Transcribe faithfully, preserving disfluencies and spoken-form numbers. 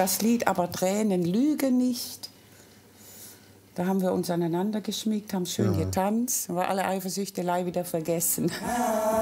das Lied Aber Tränen lügen nicht. Da haben wir uns aneinander geschmiegt, haben schön Ja. getanzt, war alle Eifersüchtelei wieder vergessen.